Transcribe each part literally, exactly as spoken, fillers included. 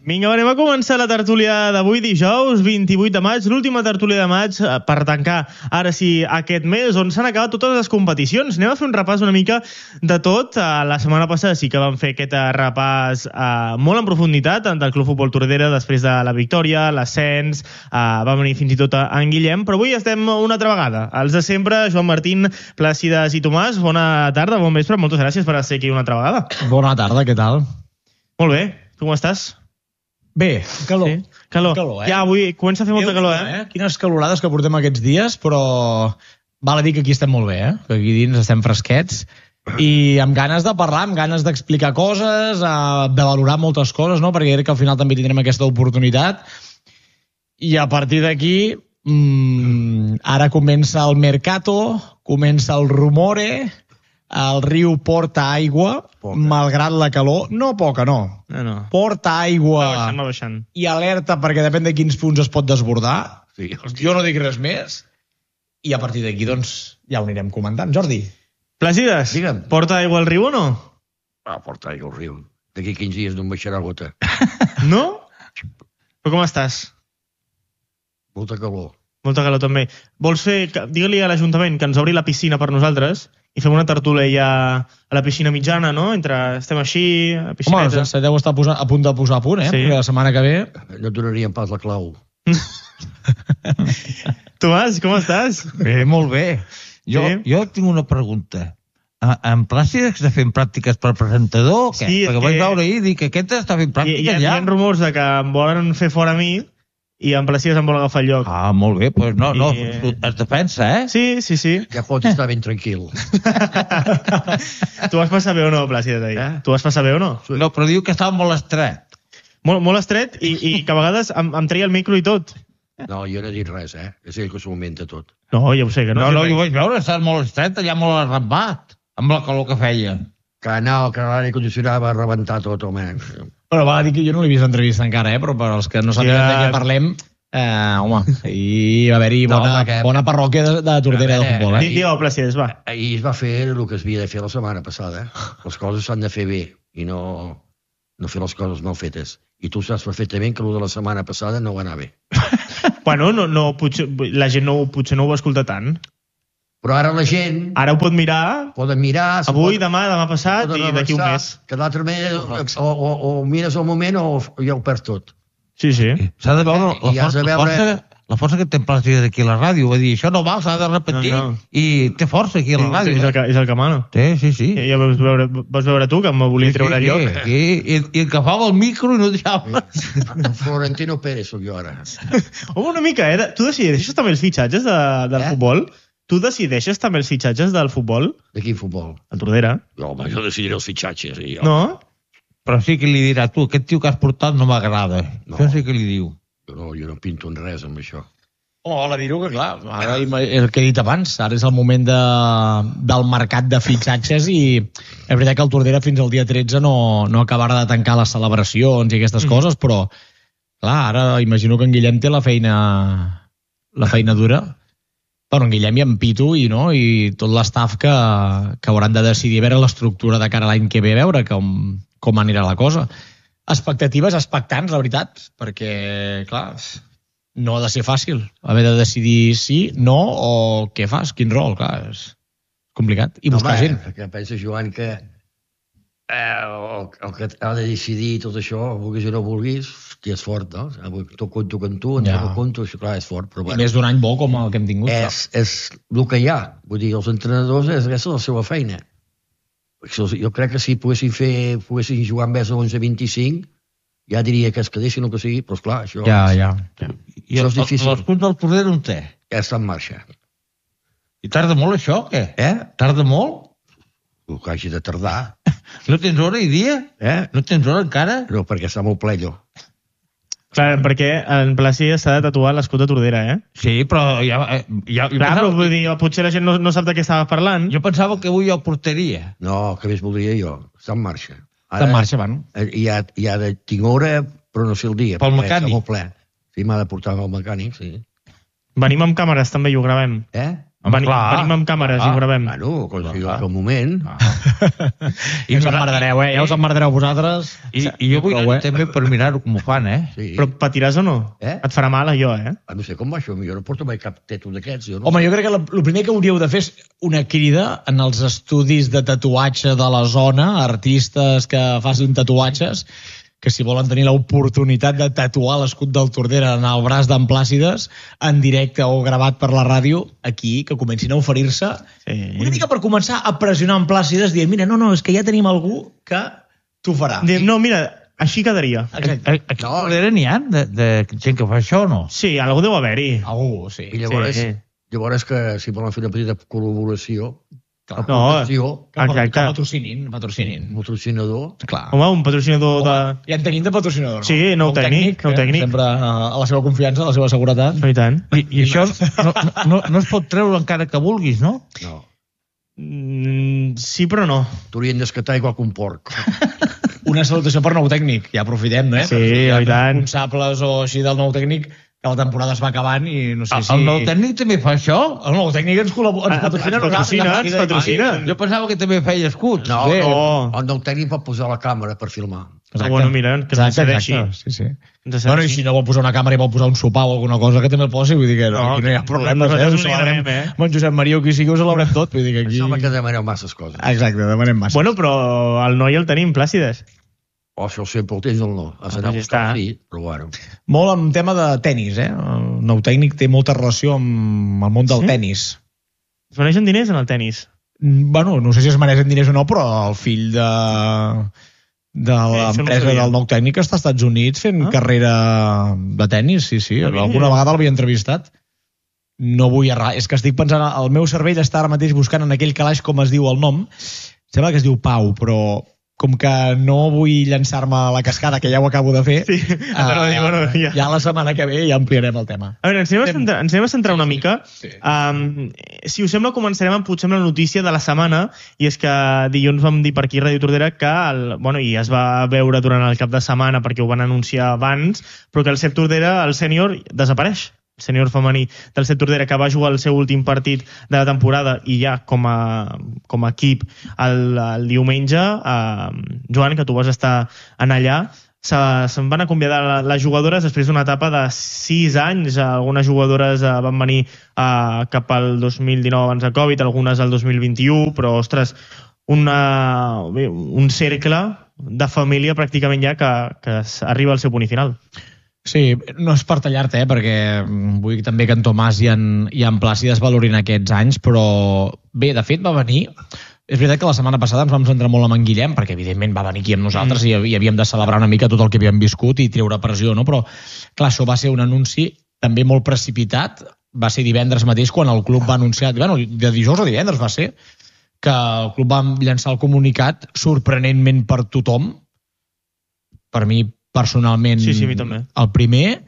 Vinga, anem a començar la tertúlia d'avui, dijous, vint-i-vuit de maig, l'última tertúlia de maig per tancar, ara sí, aquest mes, on s'han acabat totes les competicions. Anem a fer un repàs una mica de tot. La setmana passada sí que vam fer aquest repàs eh, molt en profunditat del Club Futbol Tordera, després de la victòria, l'ascens, eh, va venir fins i tot en Guillem, però avui estem una altra vegada. Els de sempre, Joan Martín, Plàcides i Tomàs, bona tarda, bon vespre, moltes gràcies per ser aquí una altra vegada. Bona tarda, què tal? Molt bé, tu com estàs? Bé, calor. Sí? Calor. calor eh? Ja, avui comença a fer molta calor, eh? eh? Quines calorades que portem aquests dies, però val a dir que aquí estem molt bé, eh? Que aquí dins estem fresquets i amb ganes de parlar, amb ganes d'explicar coses, de valorar moltes coses, no? Perquè crec que al final també tindrem aquesta oportunitat. I a partir d'aquí, mmm, ara comença el mercato, comença el rumore, el riu porta aigua, poca. Malgrat la calor. No poca, no. No, no. Porta aigua va baixant, va baixant. I alerta perquè depèn de quins punts es pot desbordar. Sí, jo no dic res més. I a partir d'aquí, doncs, ja ho anirem comentant. Jordi. Plàcides, Digue'm. Porta aigua al riu o no? Ah, porta aigua al riu. D'aquí quinze dies no em baixarà gota. No? Però com estàs? Molta calor. Molta calor també. Vols fer... Digue-li a l'Ajuntament que ens obri la piscina per nosaltres i fem una tertúlia ja a la piscina mitjana, no? Entre estem així, a la piscineta. Home, se deu estar a punt de posar a punt, eh? Sí. Perquè la setmana que ve... No et donaríem pas la clau. Tomàs, com estàs? Bé, molt bé. Jo, Sí? jo tinc una pregunta. A- En Plàcides està fent pràctiques per presentador o què? Sí, és Perquè que- vaig veure ahir i dic que aquest està fent Hi, hi, pràctiques ha, hi ja. ha rumors de que em volen fer fora a mi i en Plàcides em vol agafar el lloc. Ah, molt bé, doncs no, no, I- tu es defensa, eh? Sí, sí, sí. Ja pots estar ben tranquil. Tu vas passar bé o no, Plàcides, ahir? Eh? Tu vas passar bé o no? No, però diu que estava molt estret. Molt, molt estret i, i que a vegades em, em treia el micro i tot. No, jo no he dit res, eh? És ell que s'ho inventa tot. No, ja ho sé, que no. No, no, jo vaig veure, estava molt estret, allà molt arrambat, amb la calor que feia. Que no, que l'aire condicionat va rebentar tot, home. Però val a dir que jo no l'he vist entrevista encara, eh? Però per als que no sàpiguen Ja. de què parlem, eh, home, ahir va haver-hi No, bona, perquè- bona parròquia de, de Tordera A de veure, futbol, eh? Di- Digue-ho, Plàcides, va. Ahir es va fer el que es havia de fer la setmana passada. Eh? Les coses s'han de fer bé i no, no fer les coses mal fetes. I tu saps perfectament que el de la setmana passada no va anar bé. Bueno, no, no, potser, la gent no, potser no ho va escoltar tant. Però ara la gent Ara ho pot mirar poden mirar... se avui, pot- demà, demà passat poden i d'aquí un avançar, mes. Que d'altra manera o, o, o mires el moment o ja ho perds tot. Sí, sí. S'ha de veure la, I has força, de la, veure- força, la força que té en Plàcides aquí a la ràdio. Va dir, això no val, s'ha de repetir. No, no. I té força aquí a la És ràdio. el, que, és el que mana. Sí, sí, sí. Ja, ja vas, veure, vas veure tu que em volia treure sí, lloc. sí, i, i agafava el micro i no deixava. Florentino Pérez sóc jo ara. Home, una mica, eh? Tu decideixes també els fitxatges de, del Eh? futbol? Tu decideixes també els fitxatges del futbol? De quin futbol? A Tordera. Jo, home, jo decidiré els fitxatges. I jo. No? Però sí que li dirà, tu, aquest tio que has portat no m'agrada. No. Això sí que li diu. Jo no, jo no pinto en res amb això. Home, val a dir-ho que, clar, ara ima- el que he dit abans, ara és el moment de, del mercat de fitxatges i és veritat que el Tordera fins al dia tretze no, no acabarà de tancar les celebracions i aquestes Mm. coses, però, clar, ara imagino que en Guillem té la feina, la feina dura. Bueno, en Guillem i en Pitu i, no, i tot l'estaf que, que hauran de decidir a veure l'estructura de cara a l'any que ve, a veure com, com anirà la cosa. Expectatives expectants, la veritat, perquè, clar, no ha de ser fàcil haver de decidir sí, no o què fas, quin rol, clar, és complicat. I buscar Home, gent. Que pensa, Joan, que eh, el, el que ha de decidir tot això, vulguis o no vulguis, hòstia, és fort, no? Tu compto amb tu, en Ja. ja. compto, això, clar, és fort, però I bueno, més d'un any bo com el que hem tingut. és, és el que hi ha. Vull dir, els entrenadors és aquesta la seva feina. Jo crec que si poguessin fer, poguessin jugar amb més de onze a vint-i-cinc, ja diria que es quedessin el que sigui, però esclar, això Ja, ja. I Això és difícil. l'escut del Tordera on té? ja està en marxa. I tarda molt això, o què? Eh? Tarda molt? El que hagi de tardar. No tens hora i dia? Eh? No tens hora encara? No, perquè està molt ple, allò. Clar, perquè en Plàcides s'ha de tatuar l'escut de Tordera, eh? Sí, però ja... eh, ja jo, Clar, però pensava, vull dir, potser la gent no, no sap de què estava parlant. jo pensava que avui jo portaria. No, que més voldria jo. Està en marxa. Està en marxa, bueno. eh, Hi ha, hi ha de... Tinc hora, però no sé el dia. Pel perquè mecànic? Està molt ple. Sí, m'ha de portar al mecànic, sí. Venim amb càmeres també i ho gravem. Eh? Venim, clar. venim amb càmeres Ah, i ho gravem. Bueno, quan sigui el moment. I us emmerdareu, eh? Ja us emmerdareu vosaltres. I, i jo vull Prou, anar eh? també per mirar-ho com ho fan, eh? Sí. Però patiràs o no? Eh? Et farà mal, allò, eh? Ah, no sé com va això, jo no porto mai cap teto d'aquests. Jo no Home, jo crec que el primer que hauríeu de fer és una crida en els estudis de tatuatge de la zona, artistes que facin tatuatges, que si volen tenir l'oportunitat de tatuar l'escut del Tordera en el braç d'en Plàcides, en directe o gravat per la ràdio, aquí, que comencin a oferir-se, Sí. una mica per començar a pressionar en Plàcides, dient, mira, no, no, és que ja tenim algú que t'ho farà. Diem, no, mira, així quedaria. Exacte. Aquí a Tordera n'hi ha de, de gent que fa això o no? Sí, algú deu haver-hi. Algú, sí. I llavors, Sí. llavors que si volen fer una petita col·laboració, Clar. No, aportació, Que, exacte. que patrocinin, patrocinin. patrocinador, Clar. Home, un patrocinador de... Ja en tenim de patrocinador, no? Sí, nou tècnic, nou eh? tècnic. Sempre a la seva confiança, a la seva seguretat. No, i tant. I, i això no, no, no es pot treure encara que vulguis, no? no. Mm, sí, però no. T'haurien d'escatar igual que un porc. Una salutació per nou tècnic, ja aprofitem, no? Eh? Sí, i tant. Responsables o així del nou tècnic, que la temporada es va acabant i no sé El, si... el nou tècnic també fa això? El nou tècnic ens, col·labora, ens Ah, patrocina. ens patrocina, ens patrocina. Jo pensava que també feia escuts. No, Bé. no. El nou tècnic pot posar la càmera per filmar. Exacte. Bueno, mira, que ens cedeixi. Sí, sí. Ens Bueno, i cedeixi. si no vol posar una càmera i vol posar un sopar o alguna cosa, que també el posi, vull dir que no, No, aquí no hi ha problema. nosaltres eh? ho Ho celebrem, celebrem, eh? amb en Josep Maria o qui sigui, ho celebrem tot. Vull dir que aquí... Em sembla que demaneu masses coses. Exacte, demanem massa. Bueno, però el noi el tenim, Plàcides. O això sempre el tens o no. Has d'anar a ja buscar, està. sí, però bueno. Molt amb tema de tennis, eh? El nou tècnic té molta relació amb el món del Sí? tennis. Es manegen diners en el tennis. Mm, Bueno, no sé si es mereixen diners o no, però el fill de, de això no ho l'empresa sabia. del nou tècnic està als Estats Units fent Ah. carrera de tennis, sí, sí. Ah, mira. Alguna vegada l'havia entrevistat. No vull errar. És que estic pensant, el meu cervell està ara mateix buscant en aquell calaix com es diu el nom. Sembla que es diu Pau, però com que no vull llançar-me a la cascada, que ja ho acabo de fer, Sí, però, bueno, ja. ja la setmana que ve ja ampliarem el tema. A veure, ens anem a centrar, ens anem a centrar una mica. sí. Um, si us sembla, començarem amb potser amb la notícia de la setmana, i és que dilluns vam dir per aquí a Ràdio Tordera que, el, bueno, i es va veure durant el cap de setmana perquè ho van anunciar abans, però que el C E P Tordera, el sènior, desapareix. El sènior femení del C E P Tordera, que va jugar el seu últim partit de la temporada i ja com a, com a equip el, el diumenge, eh, Joan, que tu vas estar en allà, se, se'n van acomiadar les jugadores després d'una etapa de sis anys. Algunes jugadores eh, van venir eh, cap al dos mil dinou abans de Covid, algunes al dos mil vint-i-u, però, ostres, una, bé, un cercle de família pràcticament ja que, que arriba al seu punt i final. Sí, no és per tallar-te, eh, perquè vull també que en Tomàs i en, i en Plàcides valorin aquests anys, però bé, de fet va venir. És veritat que la setmana passada ens vam centrar molt en en Guillem, perquè evidentment va venir aquí amb nosaltres mm. i, i havíem de celebrar una mica tot el que havíem viscut i treure pressió, no? Però clar, això va ser un anunci també molt precipitat. Va ser divendres mateix quan el club va anunciar, bueno, de dijous a divendres va ser, que el club va llançar el comunicat sorprenentment per tothom. Per mi, personalment, Sí, sí, a mi també. el primer,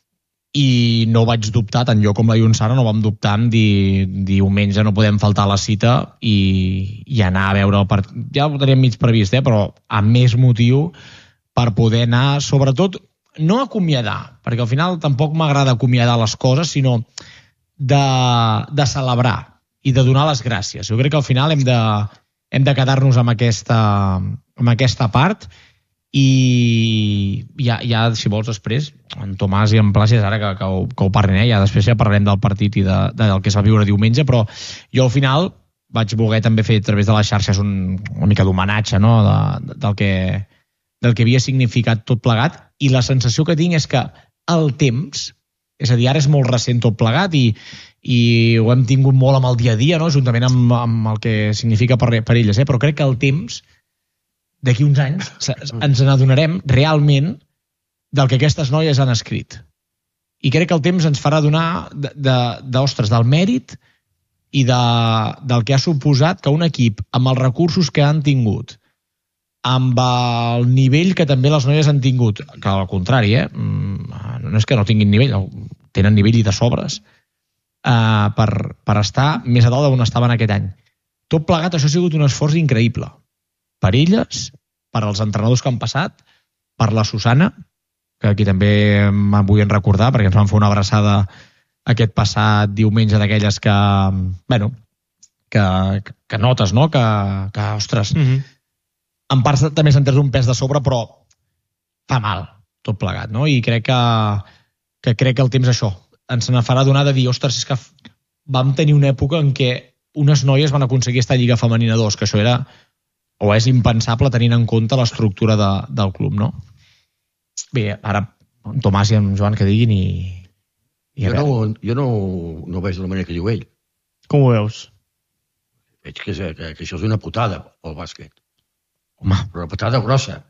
i no vaig dubtar, tant jo com la Ionsara no vam dubtar en dir diumenge no podem faltar a la cita i, i anar a veure el partit. Ja ho teníem mig previst, eh, però amb més motiu per poder anar, sobretot, no acomiadar, perquè al final tampoc m'agrada acomiadar les coses, sinó de, de celebrar i de donar les gràcies. Jo crec que al final hem de, hem de quedar-nos amb aquesta, amb aquesta part. I ja, ja, si vols, després, en Tomàs i en Plàcides, ara que, que, ho, que ho parlin, eh? Ja després ja parlarem del partit i de, de, del que es va viure diumenge, però jo al final vaig voler també fer a través de les xarxes un, una mica d'homenatge, no? de, de, del, que, del que havia significat tot plegat, i la sensació que tinc és que el temps, és a dir, ara és molt recent tot plegat i, i ho hem tingut molt amb el dia a dia, no? Juntament amb, amb el que significa per, per elles, eh? Però crec que el temps d'aquí uns anys ens n'adonarem realment del que aquestes noies han escrit. I crec que el temps ens farà donar de, de, de, ostres, del mèrit i de, del que ha suposat que un equip, amb els recursos que han tingut, amb el nivell que també les noies han tingut, que al contrari, eh? no és que no tinguin nivell, tenen nivell i de sobres, eh, per, per estar més a dalt d'on estaven aquest any. Tot plegat, això ha sigut un esforç increïble. Per elles, per als entrenadors que han passat, per la Susana, que aquí també em vull recordar, perquè ens van fer una abraçada aquest passat diumenge d'aquelles que, bueno, que, que notes, no? Que, que ostres, Mm -hmm. en part també sentir un pes de sobre, però fa mal tot plegat, no? I crec que, que crec que el temps això ens ne farà donar de dir, ostres, és que vam tenir una època en què unes noies van aconseguir estar a Lliga Femenina dos, que això era o és impensable tenint en compte l'estructura de, del club, no? Bé, ara en Tomàs i en Joan que diguin i... i jo no, jo no, no veig de la manera que diu ell. Com ho veus? Veig que, que, que això és una putada al bàsquet. Home, Però una putada grossa.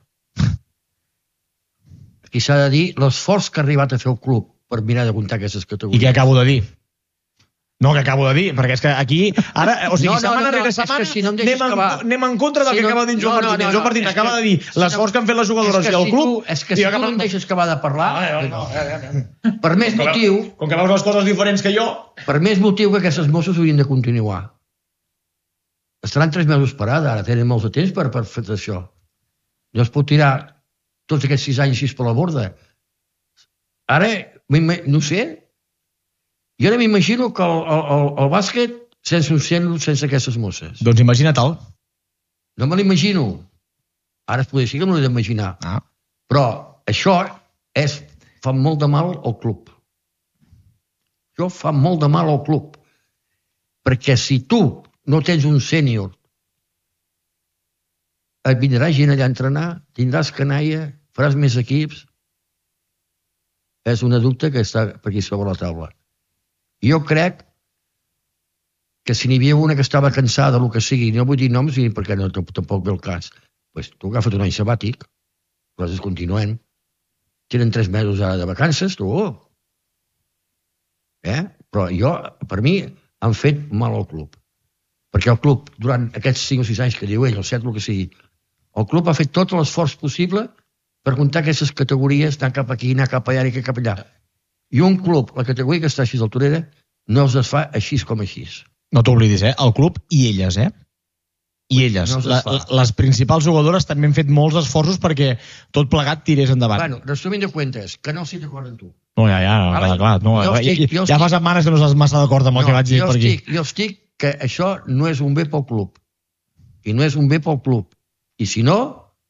Aquí s'ha de dir l'esforç que ha arribat a fer el club per mirar de comptar aquestes i categories. què acabo de dir? No, que acabo de dir, perquè és que aquí, ara, o sigui, No, no, setmana no, no, rere és que setmana, si no em deixes anem, en, acabar. anem en contra del Si que no- acaba de dir Joan no, no, Martínez. no, Joan Martínez és que- acaba de dir si l'esforç no- que han fet les jugadores és que i el si club. tu, és que si i tu acaba- no em deixes acabar de parlar, Ah, no, no, per més motiu, Com que veus les coses diferents que jo... per més motiu que aquestes mosses haurien de continuar. Estaran tres mesos parada, ara tenen molts de temps per, per fer això. No es pot tirar tots aquests sis anys així per la borda. Ara, no sé, jo ara m'imagino que el, el, el, el bàsquet sense un cènol, sense aquestes mosses. Doncs imagina't el. No me l'imagino. Ara es podria dir que no l'he d'imaginar. Ah. Però això és, fa molt de mal al club. Això fa molt de mal al club. Perquè si tu no tens un sènior, et vindrà gent allà a entrenar, tindràs canalla, faràs més equips. És una dubte que està per aquí sobre la taula. Jo crec que si n'hi havia una que estava cansada del que sigui, no vull dir noms perquè no, tampoc ve el cas, pues, tu agafa't un any sabàtic, coses continuem, tenen tres mesos ara de vacances, tu, eh? Però jo, per mi, han fet mal al club. Perquè el club, durant aquests cinc o sis anys que diu ell, el set, el que sigui, el club ha fet tot l'esforç possible per comptar aquestes categories, anar cap aquí, anar cap allà i cap allà. I un club, la categoria que està així d'alturera, no els es fa així com així. No t'oblidis, eh? El club i elles, eh? I elles. No La, les principals jugadores també han fet molts esforços perquè tot plegat tirés endavant. Bueno, resumint de cuentes, que no estic d'acord amb tu. No, ja, ja, no, Vale. clar, no, Jo ja, estic- ja, jo ja fa estic- setmanes que no estàs massa d'acord amb el que vaig dir jo per aquí. estic, jo estic que això no és un bé pel club. I no és un bé pel club. I si no,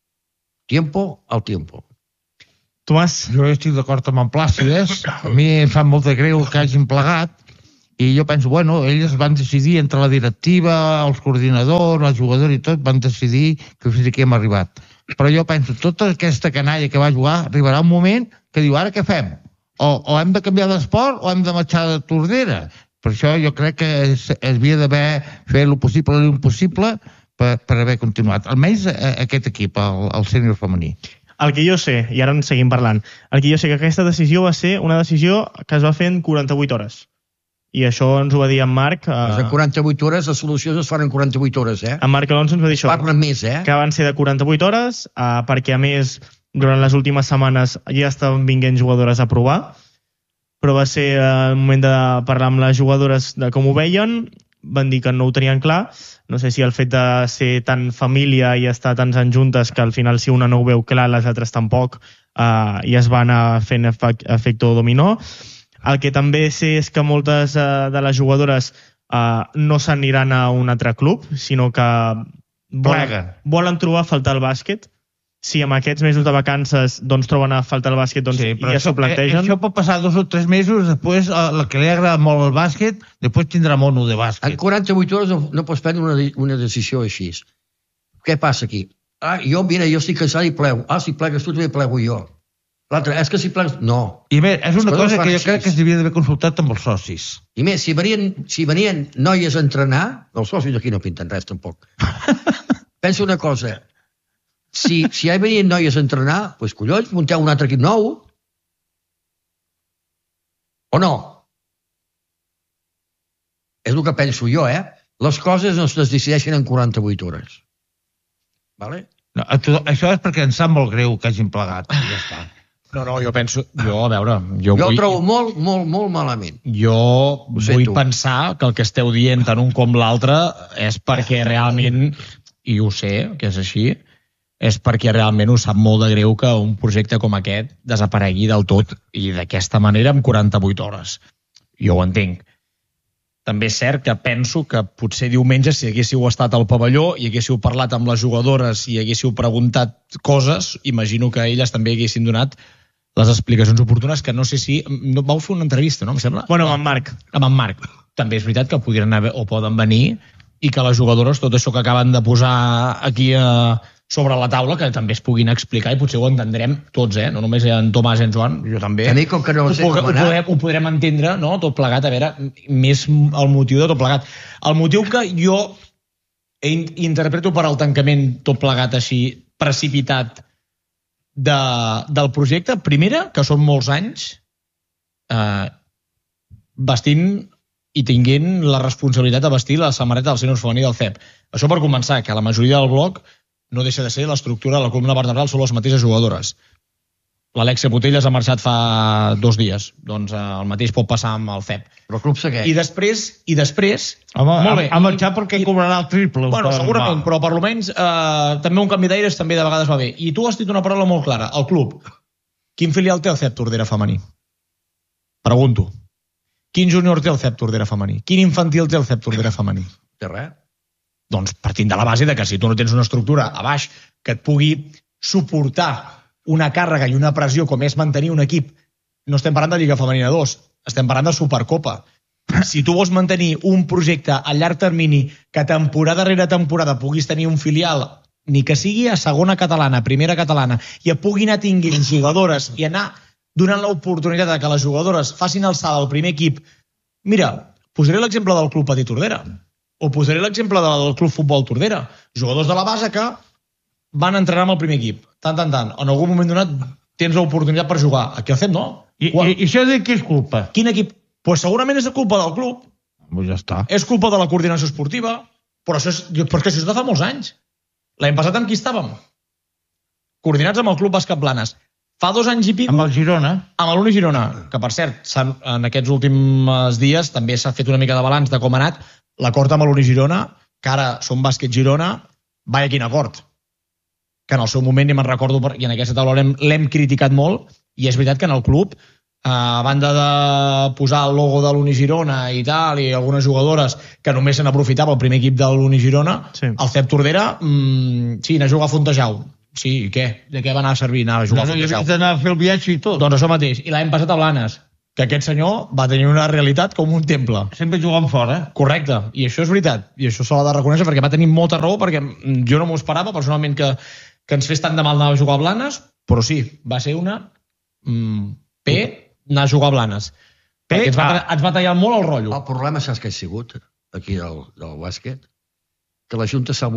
tiempo al tiempo. Tomàs, Jo estic d'acord amb en Plàcides. A mi em fa molt de greu que hagin plegat i jo penso, bueno, elles van decidir entre la directiva, els coordinadors, els jugadors i tot, van decidir que fins aquí hem arribat. Però jo penso, tota aquesta canalla que va jugar arribarà un moment que diu, ara què fem? O, o hem de canviar d'esport o hem de marxar de tornera. Per això jo crec que es, es havia d'haver fet el possible i l'impossible per, per haver continuat. Almenys eh, aquest equip, el, el sènior femení. el que jo sé, i ara en seguim parlant, el que jo sé que aquesta decisió va ser una decisió que es va fer en quaranta-vuit hores. I això ens ho va dir en Marc. Uh... En Eh, quaranta-vuit hores, les solucions es fan en quaranta-vuit hores, eh? en Marc Alonso ens va dir això. Parlen més, eh? Que van ser de quaranta-vuit hores, eh, perquè a més, durant les últimes setmanes ja estaven vinguent jugadores a provar, però va ser eh, el moment de parlar amb les jugadores de com ho veien, van dir que no ho tenien clar, no sé si el fet de ser tan família i estar tants anys juntes que al final si una no ho veu clar, les altres tampoc, eh, i es va anar fent efect, efecte dominó. El que també sé és que moltes eh, de les jugadores eh, no s'aniran a un altre club, sinó que volen, Pleguen. volen trobar a faltar el bàsquet. Si amb aquests mesos de vacances doncs, troben a faltar el bàsquet doncs, Sí, i però ja s'ho això, plantegen. això pot passar dos o tres mesos, després eh, la que li agrada molt el bàsquet, després tindrà mono de En bàsquet. quaranta-vuit hores no, no pots prendre una, de- una decisió així. Què passa aquí? Ah, jo, mira, jo estic cansat i plego. Ah, si plegues tu, també plego jo. L'altre, és que si plegues... No. I a més, és una Les coses cosa fan que jo així. crec que s'havia d'haver consultat amb els socis. I més, si venien, si venien noies a entrenar, els socis aquí no pinten res, tampoc. Pensa una cosa. Si, si ja venien noies a entrenar, doncs collons, munteu un altre equip nou. O no? És el que penso jo, eh? Les coses no es decideixen en quaranta-vuit hores. Vale? No, a tu- això és perquè ens sap molt greu que hagin plegat. I ja està. No, no, jo penso... Jo, a veure, jo, Jo ho vull, trobo molt, molt, molt malament. jo sé vull tu. pensar que el que esteu dient tant un com l'altre és perquè realment, i ho sé, que és així, és perquè realment us sap molt de greu que un projecte com aquest desaparegui del tot i d'aquesta manera en quaranta-vuit hores. jo ho entenc. També és cert que penso que potser diumenge, si haguéssiu estat al pavelló i haguéssiu parlat amb les jugadores i haguéssiu preguntat coses, imagino que elles també haguessin donat les explicacions oportunes, que no sé si... No, vau fer una entrevista, no? Em sembla? Bueno, amb en Marc. Amb en Marc. També és veritat que podrien haver, o poden venir, i que les jugadores, tot això que acaben de posar aquí a, sobre la taula, que també es puguin explicar, i potser ho entendrem tots, eh? No només en Tomàs i en Joan, jo també. A mi, com que no ho, sé ho, com anar... podrem, ho podrem entendre, no?, tot plegat, a veure, més el motiu de tot plegat. El motiu que jo interpreto per al tancament tot plegat així, precipitat, de, del projecte, primera, que són molts anys eh, vestint i tinguent la responsabilitat de vestir la samarreta del sènior femení del C E P. Això per començar, que la majoria del bloc no deixa de ser l'estructura de la columna vertebral, són les mateixes jugadores. L'Alexia Putellas ha marxat fa dos dies, doncs el mateix pot passar amb el C E P. Però el club segueix. I després, i després Home, molt bé, ha marxat perquè i, cobrarà el triple. Bueno, segurament, però per almenys eh, també un canvi d'aires també de vegades va bé. I tu has dit una paraula molt clara, el club. Quin filial té el C E P Tordera femení? Pregunto. Quin júnior té el C E P Tordera femení? Quin infantil té el C E P Tordera femení? Té res. Doncs partint de la base de que si tu no tens una estructura a baix que et pugui suportar una càrrega i una pressió com és mantenir un equip, no estem parlant de Lliga Femenina dos, estem parlant de Supercopa. Si tu vols mantenir un projecte a llarg termini que temporada rere temporada puguis tenir un filial, ni que sigui a segona catalana, primera catalana, i et pugui anar tinguint jugadores i anar donant l'oportunitat de que les jugadores facin alçada al primer equip. Mira, posaré l'exemple del Club Patí Tordera, o posaré l'exemple del Club Futbol Tordera. Jugadors de la base que van entrenar amb el primer equip. Tant, tant, tant. En algun moment donat tens l'oportunitat per jugar. Aquí el C E P no. I, i, i això de qui és culpa? Quin equip? Pues segurament és culpa del club. Pues ja està. És culpa de la coordinació esportiva. Però això és, perquè això és de fa molts anys. L'any passat amb qui estàvem? Coordinats amb el Club Bàsquet Blanes. Fa dos anys i pico... Amb el Girona. Amb l'Uni Girona, que per cert, en aquests últims dies també s'ha fet una mica de balanç de com ha anat l'acord amb l'Uni Girona, que ara són Bàsquet Girona, vaya quin acord. Que en el seu moment, i me'n recordo, i en aquesta taula l'hem criticat molt, i és veritat que en el club, a banda de posar el logo de l'Uni Girona i tal, i algunes jugadores que només se n'aprofitava el primer equip de l'Uni Girona, sí. El C E P Tordera, mmm, sí, anar a jugar a Fontejau. Sí, i què? De què va anar a servir anar a jugar no, a Fontejau? No, d'anar a fer el viatge i tot. Doncs això mateix. I l'any passat a Blanes, que aquest senyor va tenir una realitat com un temple. Sempre jugant fora. Correcte, i això és veritat. I això s'ha de reconèixer perquè va tenir molta raó, perquè jo no m'ho esperava personalment que que ens fes tant de mal anar a jugar a Blanes, però sí, va ser una mm, P anar a jugar a Blanes. P, ens va, ens va tallar molt el rotllo. El problema saps que ha sigut aquí del, del bàsquet? Que la Junta s'ha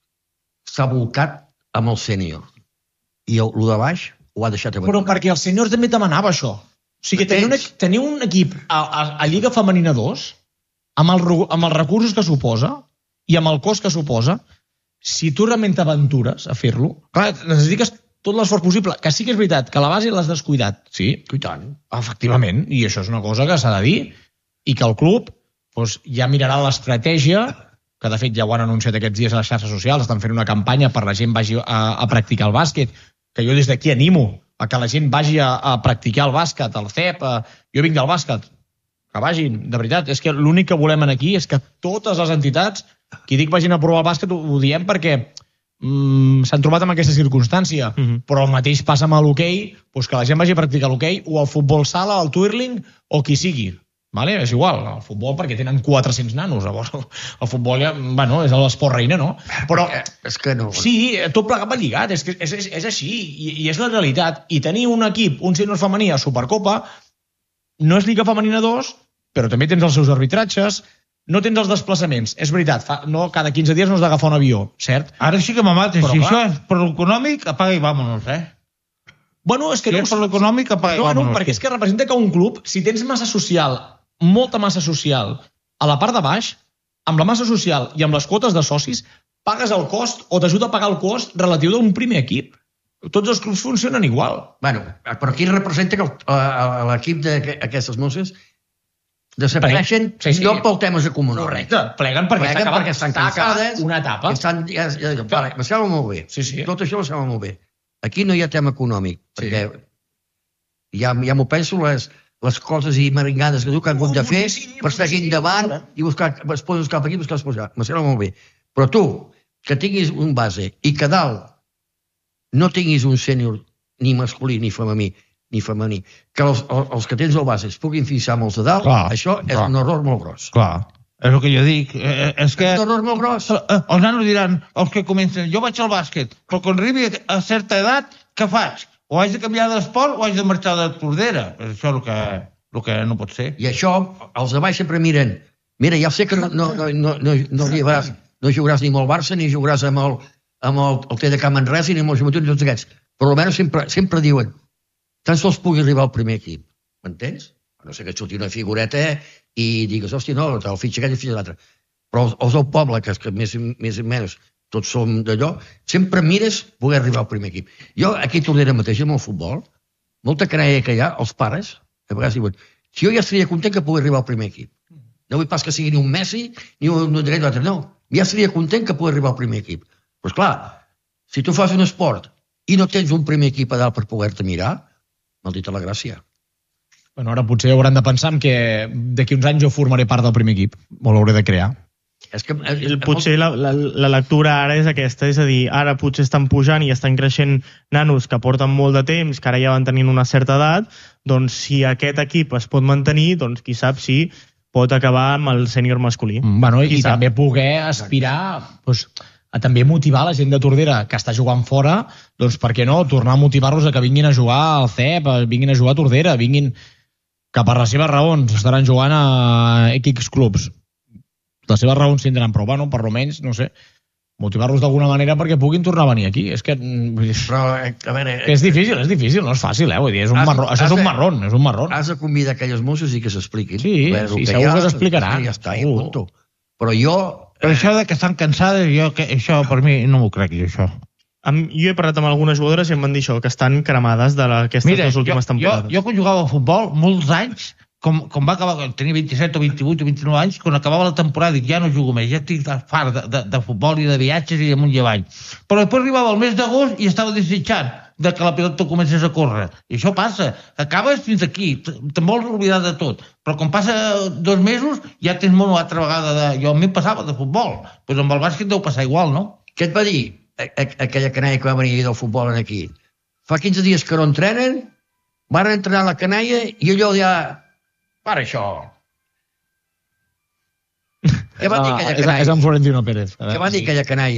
volcat amb el sènior. I el, el de baix ho ha deixat abandonat. Però perquè el sènior també demanava això. O sigui, tenir un, tenir un equip a, a, a Lliga Femenina dos, amb, el, amb els recursos que suposa i amb el cost que suposa, si tu realment t'aventures a fer-lo, clar, necessites tot l'esforç possible, que sí que és veritat, que la base l'has descuidat. Sí, i tant, efectivament, i això és una cosa que s'ha de dir, i que el club doncs, ja mirarà l'estratègia, que de fet ja ho han anunciat aquests dies a les xarxes socials, estan fent una campanya per la gent vagi a, a practicar el bàsquet, que jo des d'aquí animo a que la gent vagi a, a practicar el bàsquet, el C E P, a... jo vinc del bàsquet, que vagin, de veritat, és que l'únic que volem aquí és que totes les entitats, qui dic vagin a provar el bàsquet, ho, ho diem perquè mm, s'han trobat amb aquesta circumstància, uh -huh. però el mateix passa amb l'hoquei, doncs que la gent vagi a practicar l'hoquei, o el futbol sala, el twirling, o qui sigui. Vale? És igual, el futbol perquè tenen quatre-cents nanos, llavors el futbol ja, bueno, és l'esport reina, no? Però és que no. Sí, tot plegat va lligat, és, que és, és, és així, i, i és la realitat. I tenir un equip, un sènior femení a Supercopa, no és Lliga Femenina dos, però també tens els seus arbitratges, no tens els desplaçaments. És veritat, fa, no, cada quinze dies no has d'agafar un avió, cert? Ara sí que me mates. Però, si clar, això és per l'econòmic, apaga i vámonos, eh? Bueno, és que si no... és per l'econòmic, apaga i no, vámonos. No, perquè és que representa que un club, si tens massa social, molta massa social, a la part de baix, amb la massa social i amb les quotes de socis, pagues el cost o t'ajuda a pagar el cost relatiu d'un primer equip. Tots els clubs funcionen igual. Bueno, però aquí representa que l'equip d'aquestes mosses desapareixen sí, sí. no pel temes econòmics. Correcte, pleguen perquè pleguen s'ha acabat, perquè estan cansades, una etapa. Estan, ja, ja, ja, vale, me sembla molt bé. Sí, sí. Tot això me sembla molt bé. Aquí no hi ha tema econòmic, sí. perquè ja, ja m'ho penso les, les coses i maringades que tu que han hagut de fer per seguir endavant i buscar, es poden buscar per aquí, buscar per allà. Me sembla molt bé. Però tu, que tinguis un base i que dalt no tinguis un sènior ni masculí ni femení, ni femení, que els, els que tens al base es puguin fixar amb els de dalt, clar, això és clar. un error molt gros. Clar, és el que jo dic. Eh, és que... És un error molt gros. Els nanos diran, els que comencen, jo vaig al bàsquet, però quan arribi a certa edat, què faig? O haig de canviar d'esport o haig de marxar de Tordera. És això el que, el que no pot ser. I això, els de baix sempre miren, mira, ja sé que no, no, no, no, no, no, jugaràs, no jugaràs ni amb el Barça, ni jugaràs amb el, amb el, el T D K Manresa, ni amb el Joventut, ni tots aquests. Però almenys sempre, sempre diuen, tan sols pugui arribar al primer equip. M'entens? A no sé que et surti una figureta i digues, hòstia, no, el fitxa aquell i el fitxa l'altre. Però els, els del poble, que, que més, més o menys tots som d'allò, sempre mires poder arribar al primer equip. Jo, aquí a Tordera mateix, amb el futbol, molta canalla que hi ha, els pares, a vegades diuen, si jo ja estaria content que pugui arribar al primer equip. No vull pas que sigui ni un Messi, ni un d'aquest l'altre, no. Ja estaria content que pugui arribar al primer equip. Però, esclar, si tu fas un esport i no tens un primer equip a dalt per poder-te mirar, maldita la gràcia. Bueno, ara potser hauran de pensar que d'aquí uns anys jo formaré part del primer equip, o l'hauré de crear. És que, El, potser la, la, la lectura ara és aquesta, és a dir, ara potser estan pujant i estan creixent nanos que porten molt de temps, que ara ja van tenint una certa edat, doncs si aquest equip es pot mantenir, doncs qui sap si pot acabar amb el sènior masculí. Bueno, i Qui sap? també poder aspirar doncs, a també motivar la gent de Tordera que està jugant fora, doncs per què no, tornar a motivar-los a que vinguin a jugar al C E P, vinguin a jugar a Tordera, vinguin que per les seves raons estaran jugant a X clubs. Les seves raons tindran, però bueno, per almenys, no sé, motivar-los d'alguna manera perquè puguin tornar a venir aquí. És que, però, a veure, que és difícil, és difícil, no és fàcil, eh? Vull dir, és un Has- marró, això has és un de- marrón, és un marrón. has de convidar aquelles mossos i que s'expliquin. Sí, A veure, sí, el segur hi ha, que s'explicaran, Ja està, i segur. punto. Però jo... Però això de que estan cansades, jo, que, això per mi no m'ho crec, jo, això. Amb, jo he parlat amb algunes jugadores i em van dir això, que estan cremades de la, aquestes Mira, dues jo, últimes jo, temporades. jo quan jugava a futbol, molts anys, com, com va acabar, quan tenia vint-i-set o vint-i-vuit o vint-i-nou anys, quan acabava la temporada dic, ja no jugo més, ja estic fart de, de, de futbol i de viatges i amunt i avall. Però després arribava el mes d'agost i estava desitjant de que la pilota comencés a córrer. I això passa. Acabes fins aquí, te'n vols oblidar de tot. Però quan passa dos mesos ja tens mono altra vegada de... Jo a mi em passava de futbol. Doncs amb el bàsquet deu passar igual, no? Què et va dir a, a, aquella canalla que va venir del futbol aquí? Fa quinze dies que no entrenen, van entrenar la canalla i allò ja... Para això. Què va dir aquella és, canalla? és en Florentino Pérez. Què va dir aquella canalla?